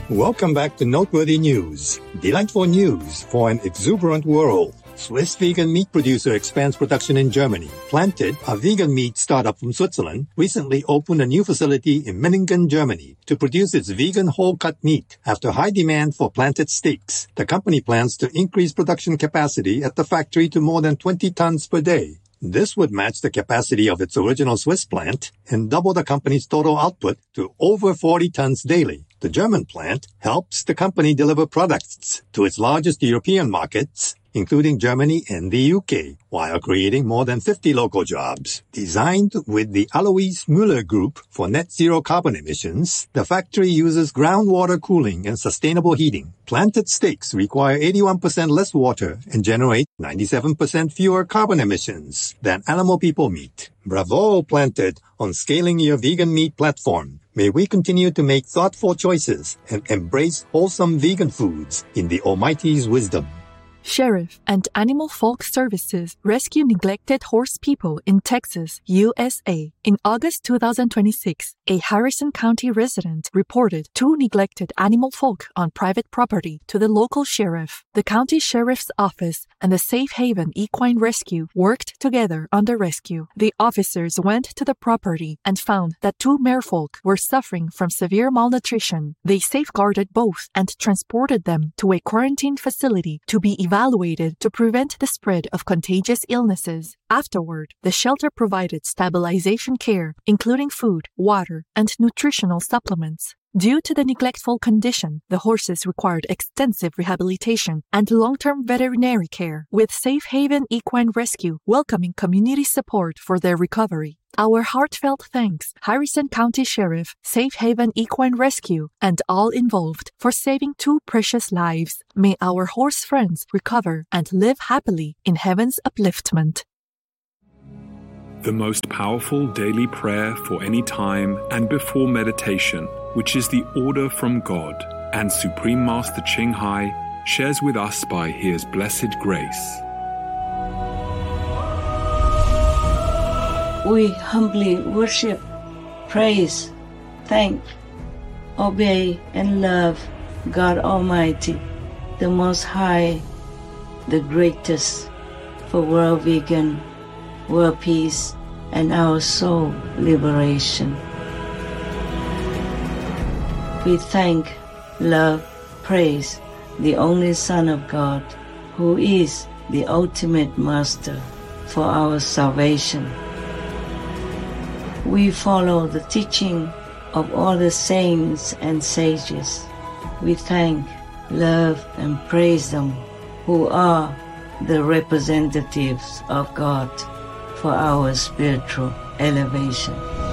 Welcome back to Noteworthy News. Delightful news for an exuberant world. Swiss vegan meat producer expands production in Germany. Planted, a vegan meat startup from Switzerland, recently opened a new facility in Meiningen, Germany, to produce its vegan whole-cut meat. After high demand for Planted steaks, the company plans to increase production capacity at the factory to more than 20 tons per day. This would match the capacity of its original Swiss plant and double the company's total output to over 40 tons daily. The German plant helps the company deliver products to its largest European markets, including Germany and the UK, while creating more than 50 local jobs. Designed with the Alois Müller Group for net zero carbon emissions, the factory uses groundwater cooling and sustainable heating. Planted steaks require 81% less water and generate 97% fewer carbon emissions than animal people meat. Bravo, Planted, on scaling your vegan meat platform. May we continue to make thoughtful choices and embrace wholesome vegan foods in the Almighty's wisdom. Sheriff and Animal Folk Services rescue neglected horse people in Texas, USA. In August 2026, a Harrison County resident reported 2 neglected animal folk on private property to the local sheriff. The county sheriff's office and the Safe Haven Equine Rescue worked together on the rescue. The officers went to the property and found that 2 merfolk were suffering from severe malnutrition. They safeguarded both and transported them to a quarantine facility to be evaluated to prevent the spread of contagious illnesses. Afterward, the shelter provided stabilization care, including food, water, and nutritional supplements. Due to the neglectful condition, the horses required extensive rehabilitation and long-term veterinary care, with Safe Haven Equine Rescue welcoming community support for their recovery. Our heartfelt thanks, Harrison County Sheriff, Safe Haven Equine Rescue, and all involved for saving 2 precious lives. May our horse friends recover and live happily in heaven's upliftment. The most powerful daily prayer for any time and before meditation, which is the order from God, and Supreme Master Ching Hai shares with us by His blessed grace. We humbly worship, praise, thank, obey, and love God Almighty, the Most High, the greatest, for world vegan, world peace, and our soul liberation. We thank, love, praise the only Son of God, who is the ultimate Master for our salvation. We follow the teaching of all the saints and sages. We thank, love, and praise them, who are the representatives of God for our spiritual elevation.